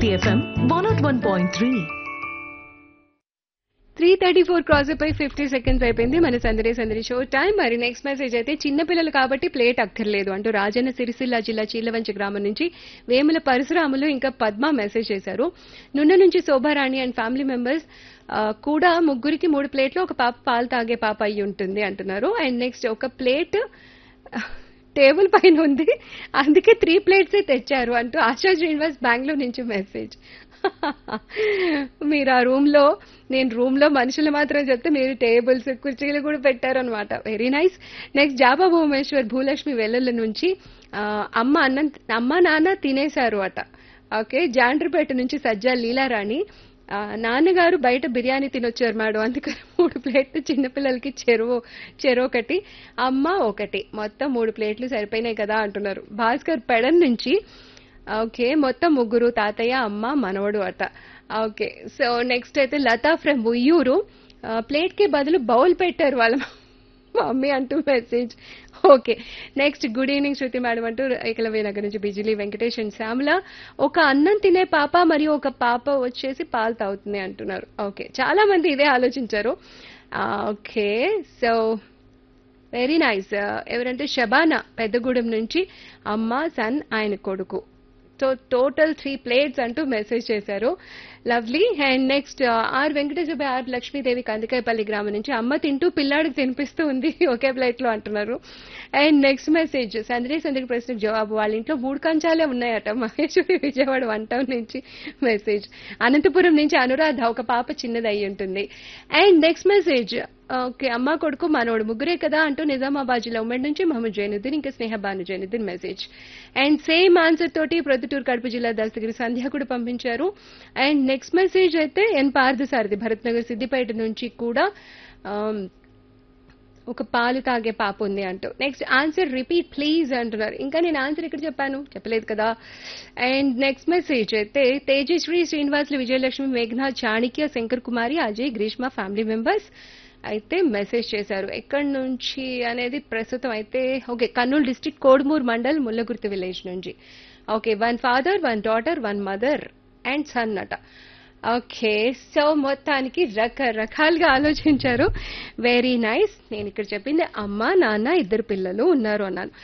City FM 101.3. 3:34 cross అయిపోయి 50 seconds అయిపోయింది మన సందడి షో టైం. మరి నెక్స్ట్ మెసేజ్ అయితే చిన్నపిల్లలు కాబట్టి ప్లేట్ అక్కర్లేదు అంటూ రాజన్న సిరిసిల్ల జిల్లా చీలవంచి గ్రామం నుంచి వేముల పరశురాములు ఇంకా పద్మ మెసేజ్ చేశారు. నున్న నుంచి శోభారాణి అండ్ ఫ్యామిలీ మెంబర్స్ కూడా ముగ్గురికి 3 ప్లేట్లు ఒక పాప పాలు తాగే పాప అయి ఉంటుంది అంటున్నారు. అండ్ నెక్స్ట్ ఒక ప్లేట్ టేబుల్ పైన ఉంది అందుకే 3 ప్లేట్స్ తెచ్చారు అంటూ ఆశా శ్రీనివాస్ బెంగళూరు నుంచి మెసేజ్. మీరు ఆ నేను రూమ్ లో మనుషులు మాత్రం చెప్తే మీరు టేబుల్స్ కుర్చీలు కూడా పెట్టారు అనమాట. Very nice. నెక్స్ట్ జాబా భువనేశ్వర్ భూలక్ష్మి వెల్లుల నుంచి అమ్మ నాన్న తినేశారు అట. ఓకే. జాండ్రపేట నుంచి సజ్జా లీలారాణి నాన్నగారు బయట బిర్యానీ తినొచ్చారు మేడం అందుకని 3 ప్లేట్లు చిన్నపిల్లలకి చెరొకటి అమ్మ ఒకటి మొత్తం 3 ప్లేట్లు సరిపోయినాయి కదా అంటున్నారు. భాస్కర్ పెడన్ నుంచి ఓకే మొత్తం ముగ్గురు తాతయ్య అమ్మ మనవడు అట. ఓకే. సో నెక్స్ట్ అయితే లతా ఫ్రమ్ ఉయ్యూరు ప్లేట్ కి బదులు బౌల్ పెట్టారు వాళ్ళ మమ్మీ అంటూ message. Okay. Next good evening శృతి మేడం అంటూ ఏకలవ్య నగర్ నుంచి బిజిలీ వెంకటేష్ అండ్ శ్యామల ఒక అన్నం తినే పాప మరియు ఒక పాప వచ్చేసి పాలు తాగుతుంది అంటున్నారు. ఓకే. చాలా మంది ఇదే ఆలోచించారు. ఓకే. So very nice. ఎవరంటే షబానా పెద్దగూడెం నుంచి అమ్మ సన్ ఆయన కొడుకు సో టోటల్ 3 ప్లేట్స్ అంటూ మెసేజ్ చేశారు. Lovely. And next are Venkateswara are Lakshmidevi Kandikayapalli గ్రామం నుంచి అమ్మ తింటూ పిల్లాడికి తినిపిస్తూ ఉంది ఒకే ప్లేట్ లో అంటున్నారు. అండ్ నెక్స్ట్ మెసేజ్ సందడి ప్రశ్నకు జవాబు వాళ్ళ ఇంట్లో 3 కంచాలే ఉన్నాయట. మహేశ్వరి విజయవాడ 1 టౌన్ నుంచి మెసేజ్. అనంతపురం నుంచి అనురాధ ఒక పాప చిన్నది అయి ఉంటుంది. అండ్ నెక్స్ట్ మెసేజ్ ఓకే అమ్మ కొడుకు మనోడు ముగ్గురే కదా అంటూ నిజామాబాద్ జిల్లా ఉమ్మడి నుంచి మహమ్మద్ జైనుద్దీన్ ఇంకా Sneha Banu Zainuddin message. And same answer తోటి ప్రొద్దుటూరు కడప జిల్లా దస్తగిరి సంధ్య కూడా పంపించారు. అండ్ నెక్స్ట్ మెసేజ్ అయితే ఎన్ పార్థసారథి భరత్ నగర్ సిద్దిపేట నుంచి కూడా ఒక పాలు తాగే పాప ఉంది అంటూ. నెక్స్ట్ ఆన్సర్ రిపీట్ ప్లీజ్ అంటున్నారు. ఇంకా నేను ఆన్సర్ ఇక్కడ చెప్పలేదు కదా. అండ్ నెక్స్ట్ మెసేజ్ అయితే తేజశ్రీ శ్రీనివాసులు విజయలక్ష్మి మేఘనా చాణిక్య శంకర్ కుమారి అజయ్ గ్రీష్మ ఫ్యామిలీ మెంబర్స్ అయితే మెసేజ్ చేశారు. ఎక్కడి నుంచి అనేది ప్రస్తుతం అయితే okay Kurnool district Kodumur mandal Mullagurthi village నుంచి. Okay 1 father 1 daughter 1 mother and sun అట. ఓకే. సో మొత్తానికి రకరకాలుగా ఆలోచించారు. Very nice. నేను ఇక్కడ చెప్పింది అమ్మ నాన్న 2 పిల్లలు ఉన్నారు అన్నాను.